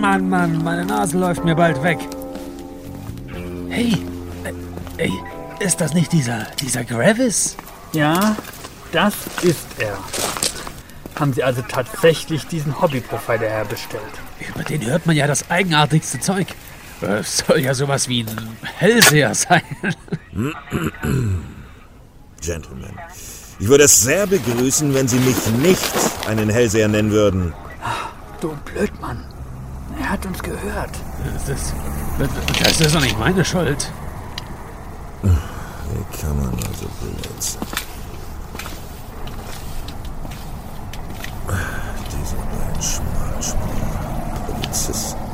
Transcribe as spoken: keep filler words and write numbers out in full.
Mann, Mann, meine Nase läuft mir bald weg. Hey, äh, ey, ist das nicht dieser, dieser Gravis? Ja, das ist er. Haben Sie also tatsächlich diesen Hobbyprofiler herbestellt? Über den hört man ja das eigenartigste Zeug. Es soll ja sowas wie ein Hellseher sein. Gentlemen, ich würde es sehr begrüßen, wenn Sie mich nicht einen Hellseher nennen würden. Du Blödmann. Er hat uns gehört. Das ist, das ist doch nicht meine Schuld. Wie kann man nur so blöd sein? Diese beiden Schmalspur Polizisten.